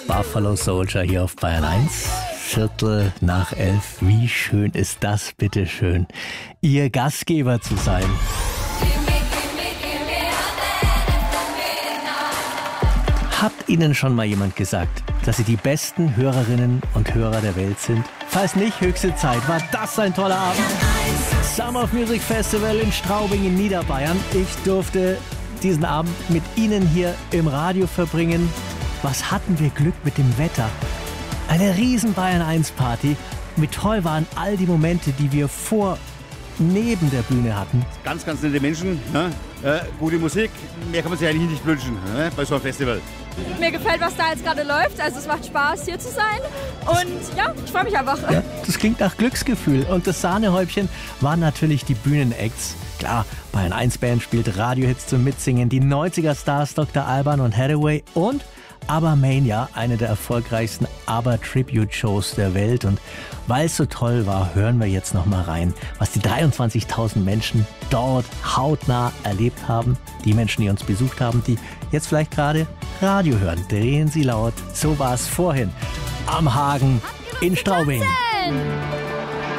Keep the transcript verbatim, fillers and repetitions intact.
Buffalo Soldier hier auf Bayern eins. Viertel nach elf. Wie schön ist das, bitteschön, Ihr Gastgeber zu sein. Hat Ihnen schon mal jemand gesagt, dass Sie die besten Hörerinnen und Hörer der Welt sind? Falls nicht, höchste Zeit. War das ein toller Abend? Summer of Music Festival in Straubing in Niederbayern. Ich durfte diesen Abend mit Ihnen hier im Radio verbringen. Was hatten wir Glück mit dem Wetter? Eine riesen Bayern eins Party. Wie toll waren all die Momente, die wir vor, neben der Bühne hatten. Ganz, ganz nette Menschen, ne? äh, gute Musik. Mehr kann man sich eigentlich nicht wünschen, ne? Bei so einem Festival. Mir gefällt, was da jetzt gerade läuft. Also es macht Spaß, hier zu sein. Und ja, ich freue mich einfach. Ja, das klingt nach Glücksgefühl. Und das Sahnehäubchen waren natürlich die Bühnenacts. Klar, Bayern eins Band spielt Radiohits zum Mitsingen. Die neunziger-Stars Doktor Alban und Hathaway und ABBA-Mania, eine der erfolgreichsten ABBA-Tribute-Shows der Welt. Und weil es so toll war, hören wir jetzt noch mal rein, was die dreiundzwanzigtausend Menschen dort hautnah erlebt haben. Die Menschen, die uns besucht haben, die jetzt vielleicht gerade Radio hören. Drehen Sie laut. So war es vorhin am Hagen in Straubing.